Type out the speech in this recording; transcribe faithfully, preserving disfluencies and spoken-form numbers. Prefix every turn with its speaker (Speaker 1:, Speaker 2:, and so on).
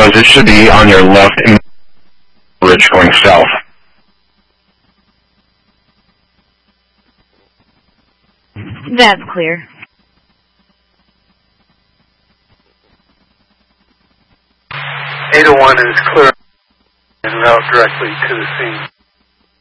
Speaker 1: shows it should be on your left in Ridge going south.
Speaker 2: That's clear.
Speaker 3: eight oh one is clear and route directly to the scene.